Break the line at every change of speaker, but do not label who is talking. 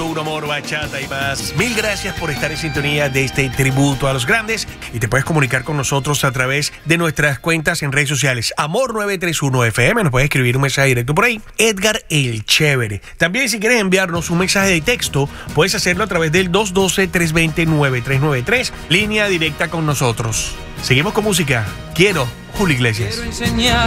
991 Amor, Bachata y más. Mil gracias por estar en sintonía de este tributo a los grandes. Y te puedes comunicar con nosotros a través de nuestras cuentas en redes sociales. Amor 931 FM, nos puedes escribir un mensaje directo por ahí. Edgar el Chévere. También, si quieres enviarnos un mensaje de texto, puedes hacerlo a través del 212-320-9393, línea directa con nosotros. Seguimos con música. Quiero, Julio Iglesias.
Quiero enseñar